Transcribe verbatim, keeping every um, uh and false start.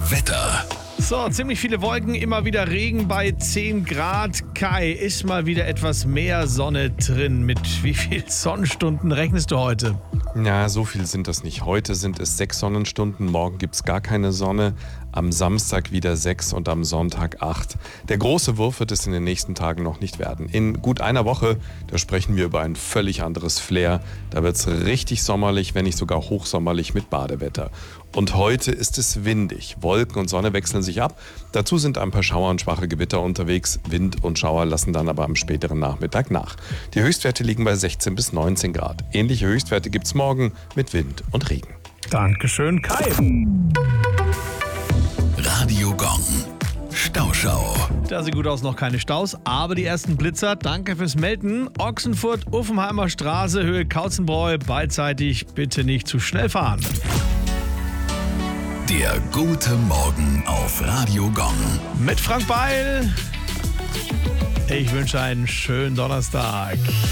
Wetter. So, ziemlich viele Wolken, immer wieder Regen bei zehn Grad. Kai, ist mal wieder etwas mehr Sonne drin. Mit wie viel Sonnenstunden rechnest du heute? Ja, so viel sind das nicht. Heute sind es sechs Sonnenstunden, morgen gibt es gar keine Sonne, am Samstag wieder sechs und am Sonntag acht. Der große Wurf wird es in den nächsten Tagen noch nicht werden. In gut einer Woche, da sprechen wir über ein völlig anderes Flair. Da wird es richtig sommerlich, wenn nicht sogar hochsommerlich mit Badewetter. Und heute ist es windig. Wolken und Sonne wechseln sich ab. Dazu sind ein paar Schauer und schwache Gewitter unterwegs. Wind und Schauer lassen dann aber am späteren Nachmittag nach. Die Höchstwerte liegen bei sechzehn bis neunzehn Grad. Ähnliche Höchstwerte gibt es morgen mit Wind und Regen. Dankeschön, Kai. Radio Gong. Stauschau. Da sieht gut aus, noch keine Staus, aber die ersten Blitzer. Danke fürs Melden. Ochsenfurt, Uffenheimer Straße, Höhe Kautzenbräu. Beidseitig bitte nicht zu schnell fahren. Der gute Morgen auf Radio Gong. Mit Frank Beil. Ich wünsche einen schönen Donnerstag.